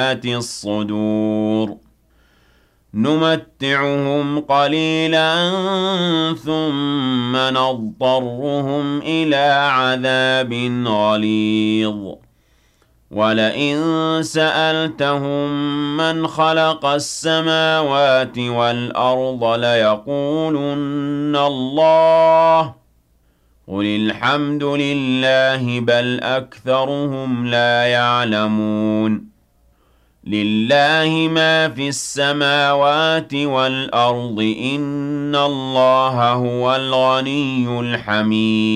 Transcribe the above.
الصدور نمتعهم قليلا ثم نضطرهم إلى عذاب غليظ ولئن سألتهم من خلق السماوات والأرض ليقولن الله قل الحمد لله بل أكثرهم لا يعلمون لله ما في السماوات والأرض إن الله هو الغني الحميد